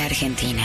Argentina.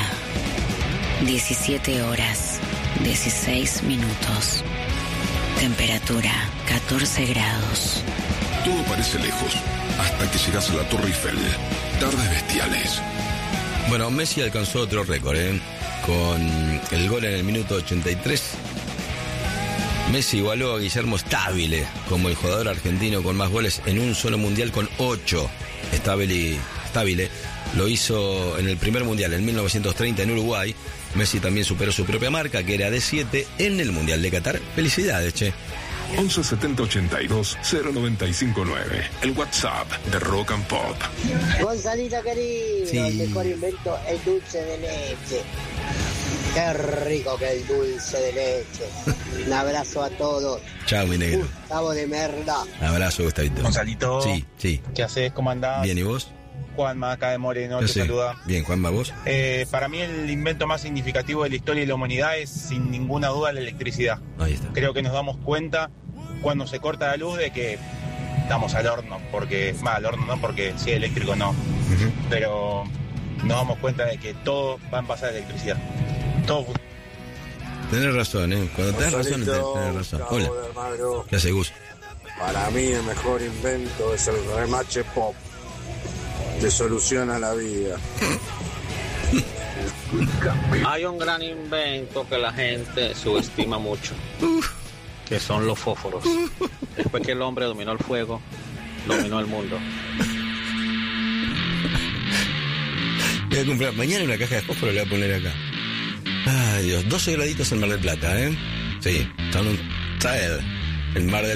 17 horas, 16 minutos. Temperatura, 14 grados. Todo parece lejos, hasta que llegas a la Torre Eiffel. Tardes bestiales. Bueno, Messi alcanzó otro récord, con el gol en el minuto 83. Messi igualó a Guillermo Stabile como el jugador argentino con más goles en un solo mundial, con 8. Stabile lo hizo en el primer mundial en 1930 en Uruguay. Messi también superó su propia marca, que era de 7 en el mundial de Qatar. Felicidades, che. 11 70 82 0959. El WhatsApp de Rock and Pop. Gonzalito querido, Sí. El mejor invento, el dulce de leche. Qué rico que el dulce de leche. Un abrazo a todos. Chao, mi negro. Gustavo de Merda. Abrazo, Gustavito. Gonzalito. Sí. ¿Qué haces? ¿Cómo andás? Bien, ¿y vos? Juanma, acá de Moreno, Yo te sé. saluda. Bien, Juanma, ¿vos? Para mí el invento más significativo de la historia de la humanidad es sin ninguna duda la electricidad. Ahí está. Creo que nos damos cuenta cuando se corta la luz de que estamos al horno, porque, al horno no, porque si es eléctrico no, pero nos damos cuenta de que todo va en base a la electricidad. Todo Tenés razón, Cuando tenés razón, tenés razón. Hola. ¿Qué haces, Gus? Para mí el mejor invento es el remache pop. Te soluciona la vida. Hay un gran invento que la gente subestima mucho, que son los fósforos. Después que el hombre dominó el fuego, dominó el mundo. Voy a comprar mañana una caja de fósforo, la voy a poner acá. Ay, Dios, 12 graditos en Mar del Plata, Sí, están el Mar del